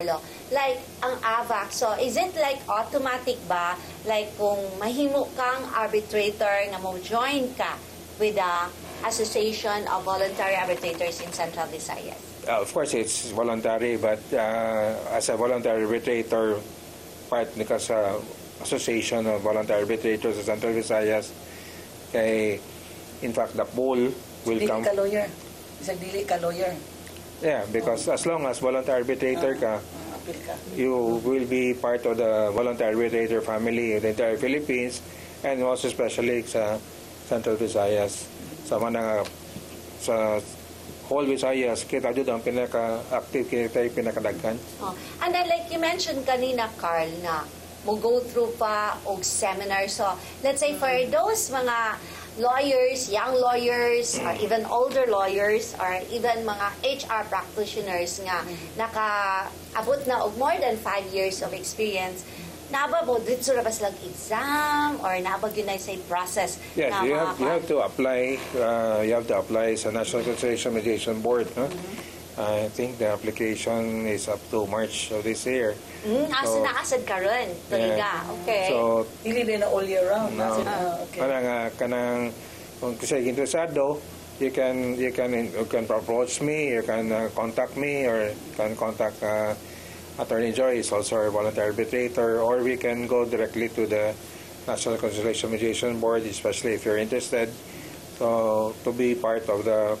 Like, ang AVAC, so is it like automatic ba? Like, kung mahimo kang arbitrator nga mo join ka with the Association of Voluntary Arbitrators in Central Visayas? Of course, it's voluntary, but as a voluntary arbitrator, part ni ka sa Association of Voluntary Arbitrators sa Central Visayas, kay, in fact, the pool will come... Dili ka lawyer. Isang dili ka lawyer. Yeah, because as long as voluntary arbitrator ka, you will be part of the voluntary arbitrator family in the entire Philippines, and also especially sa Central Visayas. Sa mga sa whole Visayas, kita dito ang pinaka-active, kita yung pinakadaghan. And then like you mentioned kanina, Carl, na mo go through pa og seminar. So let's say for those mga lawyers, young lawyers, or even older lawyers, or even mga HR practitioners nga nakaabot na og more than 5 years of experience, naba mo dito ra ba silang exam or naba gyud na say process? Yes, you have to apply. You have to apply sa National Conciliation Mediation Board. I think the application is up to March of this year. So naasad ka rin. Tuliga. Okay. So, Dili din na all year round. no, Okay. kanang kung kasi interesado, you can approach me, you can contact me, or you can contact Attorney Joyce, also a voluntary arbitrator, or we can go directly to the National Conciliation Mediation Board, especially if you're interested. So to be part of the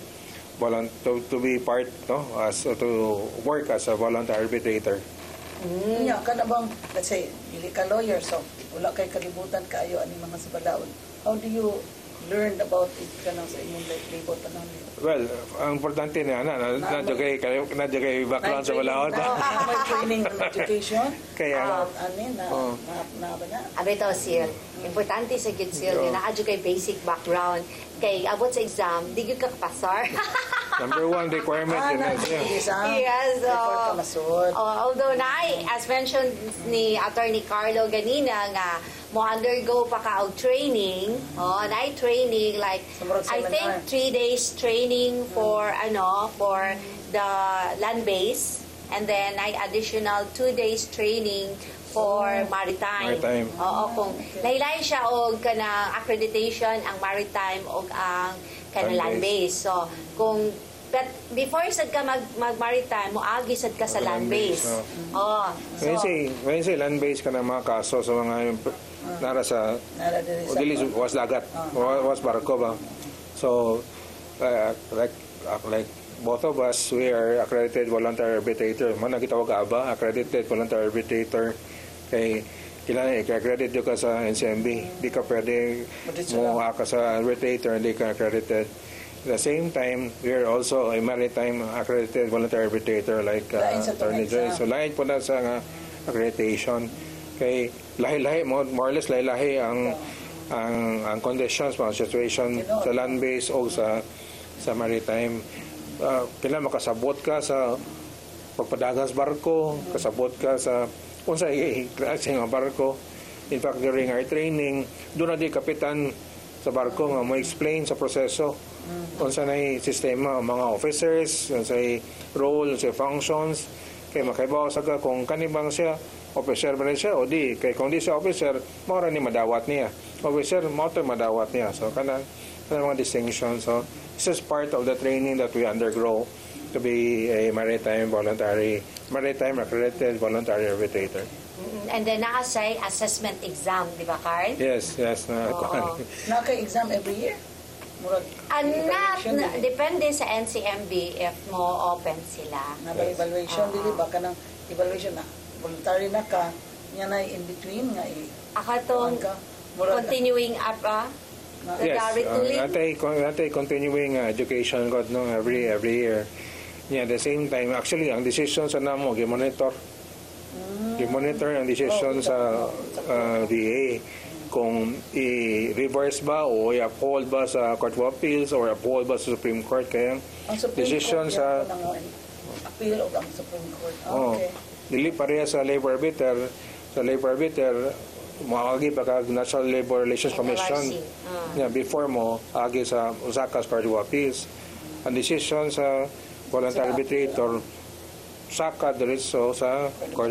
to work as a voluntary arbitrator. Nya kana bang, let's say dili ka lawyer, so wala kay kalibutan kaayo ani mga sabadaon. How do you learn about it kanang sa imong labor tanan? Well, ang importante na nadyo kay background sa balaod. May training and education. Kaya na ba na? Abito, Sir. Importante sa gid, Sir. Naadyo kay basic background. Kay abot sa exam, di gyud ka kapasar. number one requirement Yes. Although as mentioned ni Attorney Carlo ganina nga mo undergo pa ka og training, training like I think 3 days training for the land base, and then additional 2 days training for maritime. Kung laylay siya og kanang accreditation ang maritime og ang kanang land base. So but before sad ka mag-maritime, moagi sad ka sa land base. When you say land base ka na mga kaso sa mga nara sa was dagat, was barko ba? So like both of us, we are accredited voluntary arbitrator. Man nagitawag aba, accredited voluntary arbitrator. Kay kailangan i-accredit ka sa NCMB. Di ka pwede mo ka sa arbitrator, hindi ka accredited. At the same time, we are also a maritime accredited voluntary arbitrator like Attorney Joyce. So lahat po na sa accreditation. Kay lahi-lahi, more or less lahi-lahi ang conditions, mga situation sa land base o sa maritime. Kailangan makasabot ka sa pagpadagas barko, kasabot ka sa unsay klase nga barko. In fact, during our training, doon na di kapitan sa barko nga mo explain sa proseso unsa na sistema mga officers, unsay role, unsay functions, kay makaibaw sa kung kanibang siya officer ba rin siya o di, kay kung di siya officer maura ni madawat niya, officer maura madawat niya. So kana mga distinction. So this is part of the training that we undergo to be a maritime accredited voluntary arbitrator. And then naasay assessment exam, di ba, Carl? Yes. Naka-exam every year? Depende sa NCMB if mo open sila. Evaluation, dili ba ka ng evaluation na voluntary na ka, niya na in between nga akatong continuing up yes, natay continuing education god no every year. Yeah, at the same time, actually ang decision sa namo gi-monitor ang decision sa DA kung i-reverse ba o i-uphold ba sa Court of Appeals or uphold ba sa Supreme Court. Kaya decision sa appeal o ang Supreme Court. Okay. Dili pareha sa labor arbiter. Sa labor arbiter, maagi pa ka National Labor Relations Commission before mo agi sa Osaka's Court of Appeals. Ang decision sa voluntary arbitrator saka diretso sa